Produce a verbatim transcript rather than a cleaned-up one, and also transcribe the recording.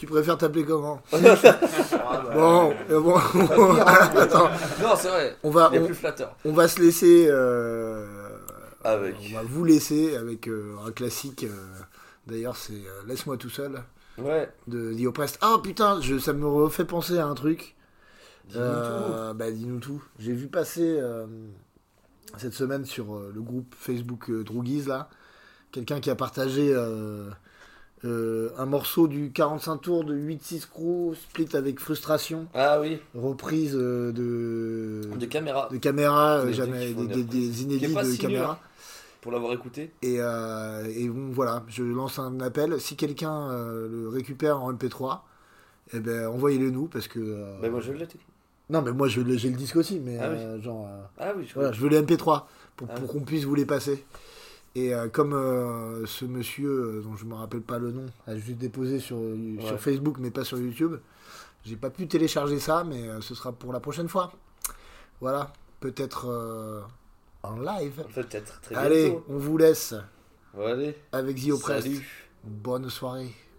Tu préfères t'appeler comment? Ah, bah, Bon, euh, bon. Attends. Non, c'est vrai. On va, Il est on, plus flatteur. on va se laisser. Euh, Avec. On va vous laisser avec euh, un classique. Euh, d'ailleurs, c'est euh, Laisse-moi tout seul Ouais. de The Oppressed. Ah putain, je, ça me refait penser à un truc. Dis-nous Euh, bah, dis-nous tout. J'ai vu passer euh, cette semaine sur euh, le groupe Facebook euh, Droogies là, quelqu'un qui a partagé euh, euh, un morceau du quarante-cinq tours de huit six Crew, split avec Frustration, Ah oui. reprise euh, de De caméra. de caméra, euh, Des- jamais qui font des, des des- des reprises. Qui inédits est pas de si nul, caméra. hein. Pour l'avoir écouté. Et, euh, et bon, voilà, je lance un appel. Si quelqu'un euh, le récupère en M P trois, eh ben, envoyez-le nous parce que. euh, Bah moi je l'ai. Non, mais moi je, le- j'ai le disque aussi, mais Ah oui. euh, genre. euh, Ah oui, je voilà, je veux les M P trois pour, Ah pour oui. qu'on puisse vous les passer. Et euh, comme euh, ce monsieur, euh, dont je me rappelle pas le nom, a juste déposé sur, Ouais. sur Facebook mais pas sur YouTube, j'ai pas pu télécharger ça, mais euh, ce sera pour la prochaine fois. Voilà, peut-être euh, en live. Peut-être très Allez, bientôt. on vous laisse Allez. avec The Oppressed. Salut. Bonne soirée.